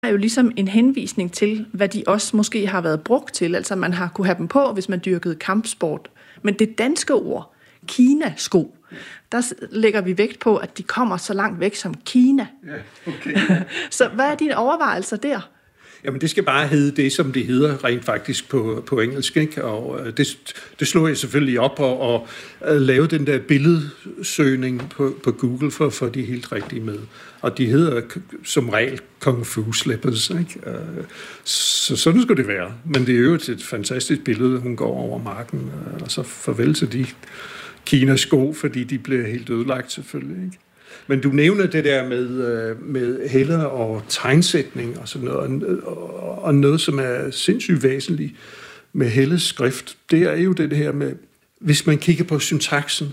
er jo ligesom en henvisning til, hvad de også måske har været brugt til. Altså man har kunne have dem på, hvis man dyrkede kampsport. Men det danske ord, Kina-sko, der lægger vi vægt på, at de kommer så langt væk som Kina. Ja, okay. Så hvad er dine overvejelser der? Jamen det skal bare hedde det, som det hedder rent faktisk på engelsk, ikke? Og det slog jeg selvfølgelig op og lave den der billedsøgning på Google for at få de helt rigtige med. Og de hedder som regel Kung Fu Slippers, ikke? Så sådan skulle det være. Men det er jo et fantastisk billede, hun går over marken, og så farvel til de Kina-sko, fordi de bliver helt ødelagt selvfølgelig, ikke? Men du nævner det der med Helle og tegnsætning og sådan noget, og noget, som er sindssygt væsentligt med Helles skrift, det er jo det her med, hvis man kigger på syntaksen,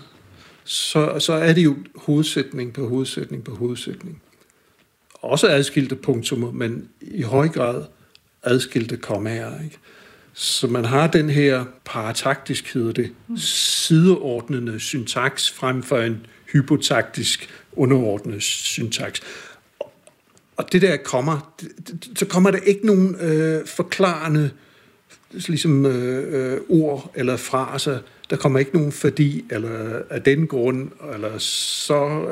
så er det jo hovedsætning på hovedsætning på hovedsætning. Også adskilte punktummer, men i høj grad adskilte kommaer, ikke? Så man har den her parataktisk, hedder det, sideordnende syntaks frem for en hypotaktisk underordnet syntaks. Og det der kommer, så kommer der ikke nogen forklarende ligesom, ord eller fraser. Der kommer ikke nogen fordi, eller af den grund, eller så,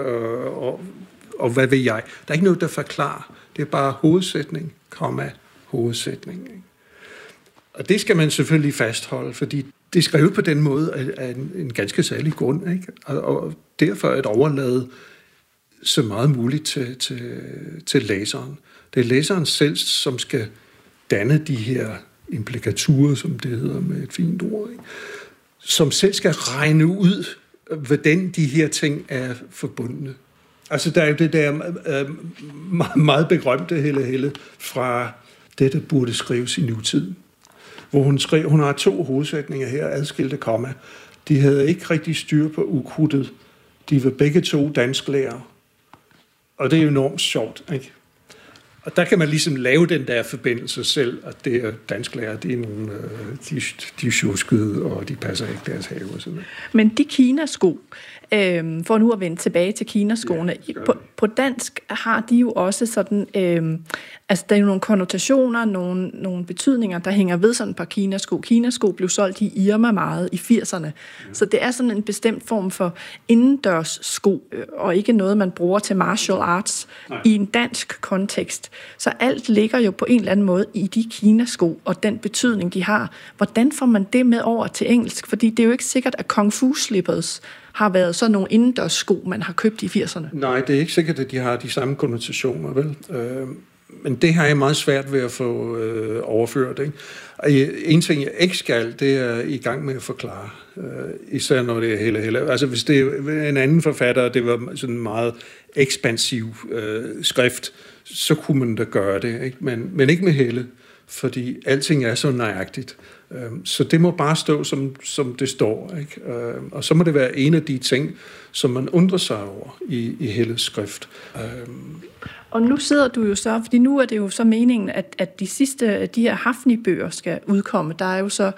og hvad ved jeg. Der er ikke noget, der forklarer. Det er bare hovedsætning, komma, hovedsætning. Ikke? Og det skal man selvfølgelig fastholde, fordi det er skrevet på den måde af en ganske særlig grund, ikke? Og derfor at overlade så meget muligt til læseren. Det er læseren selv, som skal danne de her implikaturer, som det hedder med et fint ord, ikke? Som selv skal regne ud, hvordan de her ting er forbundne. Altså der er jo det der meget berømte Helle fra det, der burde skrives i nutiden. Hvor hun har 2 hovedsætninger her, adskilte komma. De havde ikke rigtig styr på ukrudtet. De var begge 2 dansklærer. Og det er jo enormt sjovt, ikke? Og der kan man ligesom lave den der forbindelse selv, at det er dansklærer, det er nogle, de er sjuskede, og de passer ikke deres have og sådan noget. Men de Kina-sko, for nu at vende tilbage til Kina-skoene, ja, på dansk har de jo også sådan, altså der er jo nogle konnotationer, nogle betydninger, der hænger ved sådan et par Kina-sko. Kina-sko blev solgt i Irma meget i 80'erne, ja. Så det er sådan en bestemt form for indendørs sko, og ikke noget, man bruger til martial arts i en dansk kontekst. Så alt ligger jo på en eller anden måde i de Kina-sko, og den betydning, de har. Hvordan får man det med over til engelsk? Fordi det er jo ikke sikkert, at Kung Fu Slippers har været sådan nogle indendørs sko, man har købt i 80'erne. Nej, det er ikke sikkert, at de har de samme konnotationer, vel? Men det har jeg meget svært ved at få overført, ikke? Og en ting, jeg ikke skal, det er i gang med at forklare. Især når det er Helle. Altså hvis det er en anden forfatter, det var sådan en meget ekspansiv skrift, så kunne man da gøre det, ikke? Men ikke med Helle, fordi alting er så nøjagtigt. Så det må bare stå, som det står, ikke? Og så må det være en af de ting, som man undrer sig over i Helles skrift. Og nu sidder du jo så, fordi nu er det jo så meningen, at de her Hafni-bøger skal udkomme. Der er jo så,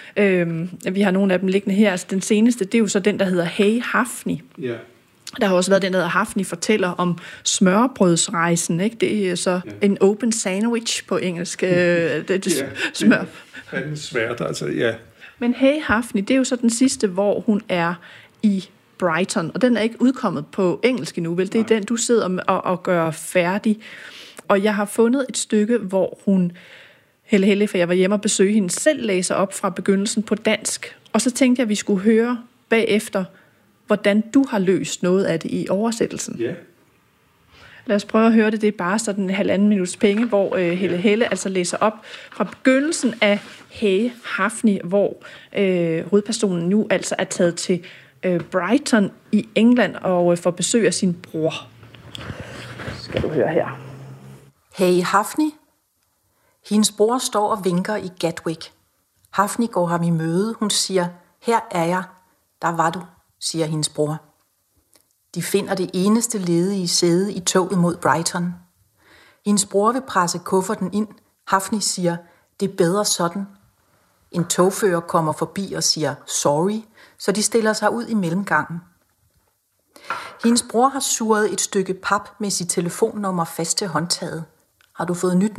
vi har nogle af dem liggende her, altså den seneste, det er jo så den, der hedder Hey Hafni. Ja. Der har også været den, der hedder Hafni fortæller om smørbrødsrejsen, ikke? Det er så en open sandwich på engelsk. Det smør. Det er svært, altså, ja. Men Hey Hafni, det er jo så den sidste, hvor hun er i Brighton, og den er ikke udkommet på engelsk endnu, vel? Det er den, du sidder og gør færdig. Og jeg har fundet et stykke, hvor hun, Helle, for jeg var hjemme og besøge hende, selv læser op fra begyndelsen på dansk. Og så tænkte jeg, at vi skulle høre bagefter, hvordan du har løst noget af det i oversættelsen. Ja. Lad os prøve at høre det. Det er bare sådan en 1,5 minuts penge, hvor Helle altså læser op fra begyndelsen af Hey Hafni, hvor hovedpersonen nu altså er taget til Brighton i England og får besøg af sin bror. Skal du høre her. Hey Hafni. Hendes bror står og vinker i Gatwick. Hafni går ham i møde. Hun siger, her er jeg. Der var du, siger hendes bror. De finder det eneste ledige sæde i toget mod Brighton. Hendes bror vil presse kufferten ind. Hafni siger, det er bedre sådan. En togfører kommer forbi og siger, sorry, så de stiller sig ud i mellemgangen. Hendes bror har surret et stykke pap med sit telefonnummer fast til håndtaget. Har du fået nyt